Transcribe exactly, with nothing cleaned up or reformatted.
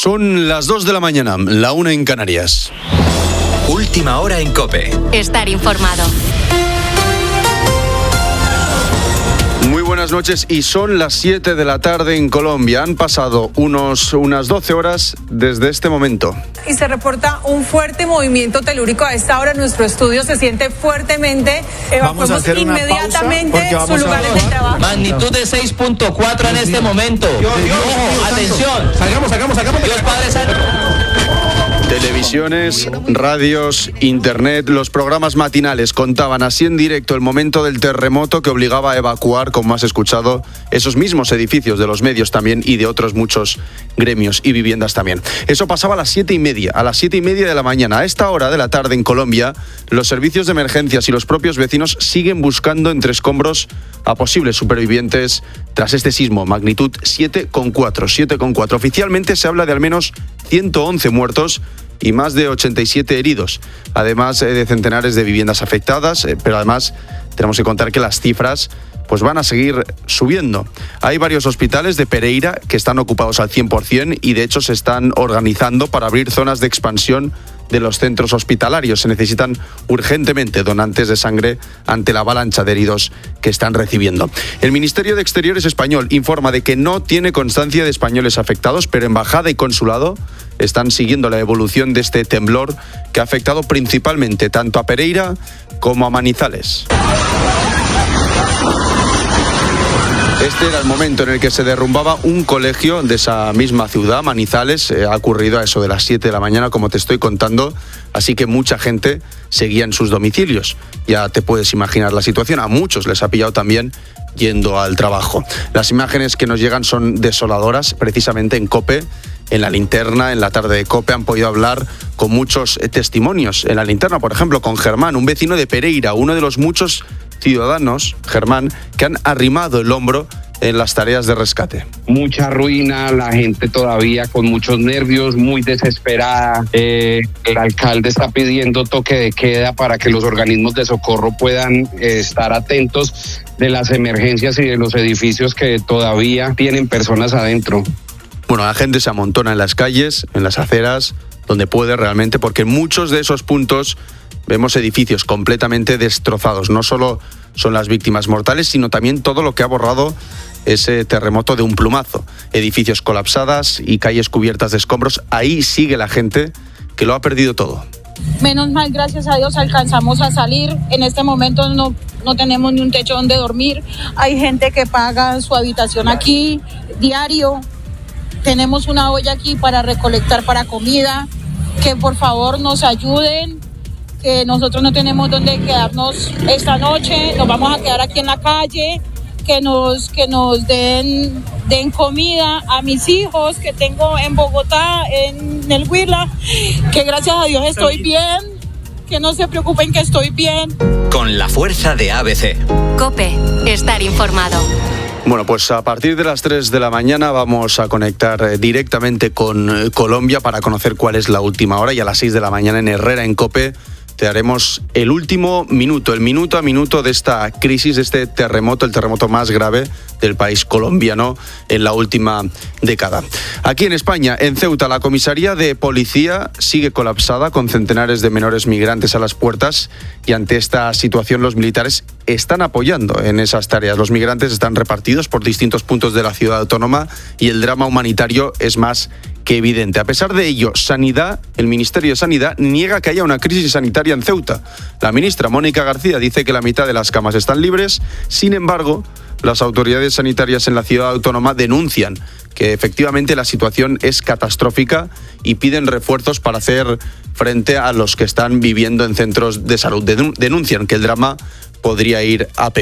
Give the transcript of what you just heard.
Son las dos de la mañana, la una en Canarias. Última hora en COPE. Estar informado. Muy buenas noches y son las siete de la tarde en Colombia. Han pasado unos, unas doce horas desde este momento. Y se reporta un fuerte movimiento telúrico. A esta hora nuestro estudio se siente fuertemente. Evacuemos inmediatamente sus lugares de trabajo. Magnitud de seis punto cuatro en este momento. Dios, Dios, Ojo, Dios, atención. Salgamos, salgamos, salgamos. Dios Padre Santo. Televisiones, radios, internet, los programas matinales contaban así en directo el momento del terremoto que obligaba a evacuar, como has escuchado, esos mismos edificios de los medios también y de otros muchos gremios y viviendas también. Eso pasaba a las siete y media, a las siete y media de la mañana. A esta hora de la tarde en Colombia, los servicios de emergencias y los propios vecinos siguen buscando entre escombros a posibles supervivientes tras este sismo, magnitud siete coma cuatro. siete coma cuatro. Oficialmente se habla de al menos ciento once muertos y más de ochenta y siete heridos, además de centenares de viviendas afectadas, pero además tenemos que contar que las cifras pues van a seguir subiendo. Hay varios hospitales de Pereira que están ocupados al cien por ciento y de hecho se están organizando para abrir zonas de expansión de los centros hospitalarios. Se necesitan urgentemente donantes de sangre ante la avalancha de heridos que están recibiendo. El Ministerio de Exteriores español informa de que no tiene constancia de españoles afectados, pero embajada y consulado están siguiendo la evolución de este temblor que ha afectado principalmente tanto a Pereira como a Manizales. Este era el momento en el que se derrumbaba un colegio de esa misma ciudad, Manizales. Eh, ha ocurrido a eso de las siete de la mañana, como te estoy contando, así que mucha gente seguía en sus domicilios. Ya te puedes imaginar la situación, a muchos les ha pillado también yendo al trabajo. Las imágenes que nos llegan son desoladoras, precisamente en COPE. En la linterna, en la tarde de COPE, han podido hablar con muchos eh, testimonios. En la linterna, por ejemplo, con Germán, un vecino de Pereira, uno de los muchos ciudadanos, Germán, que han arrimado el hombro en las tareas de rescate. Mucha ruina, la gente todavía con muchos nervios, muy desesperada. Eh, el alcalde está pidiendo toque de queda para que los organismos de socorro puedan eh, estar atentos de las emergencias y de los edificios que todavía tienen personas adentro. Bueno, la gente se amontona en las calles, en las aceras, donde puede realmente, porque en muchos de esos puntos vemos edificios completamente destrozados. No solo son las víctimas mortales, sino también todo lo que ha borrado ese terremoto de un plumazo. Edificios colapsadas y calles cubiertas de escombros. Ahí sigue la gente que lo ha perdido todo. Menos mal, gracias a Dios, alcanzamos a salir. En este momento no, no tenemos ni un techo donde dormir. Hay gente que paga su habitación aquí, diario. Tenemos una olla aquí para recolectar para comida. Que por favor nos ayuden, que nosotros no tenemos dónde quedarnos esta noche. Nos vamos a quedar aquí en la calle. Que nos, que nos den, den comida a mis hijos que tengo en Bogotá, en el Huila. Que gracias a Dios estoy bien. Que no se preocupen, que estoy bien. Con la fuerza de A B C. COPE. Estar informado. Bueno, pues a partir de las tres de la mañana vamos a conectar directamente con Colombia para conocer cuál es la última hora, y a las seis de la mañana en Herrera, en COPE, te haremos el último minuto, el minuto a minuto de esta crisis, de este terremoto, el terremoto más grave del país colombiano en la última década. Aquí en España, en Ceuta, la comisaría de policía sigue colapsada con centenares de menores migrantes a las puertas, y ante esta situación los militares están apoyando en esas tareas. Los migrantes están repartidos por distintos puntos de la ciudad autónoma y el drama humanitario es más que evidente. A pesar de ello, Sanidad, el Ministerio de Sanidad, niega que haya una crisis sanitaria en Ceuta. La ministra Mónica García dice que la mitad de las camas están libres. Sin embargo, las autoridades sanitarias en la ciudad autónoma denuncian que efectivamente la situación es catastrófica y piden refuerzos para hacer frente a los que están viviendo en centros de salud. Denuncian que el drama podría ir a peor.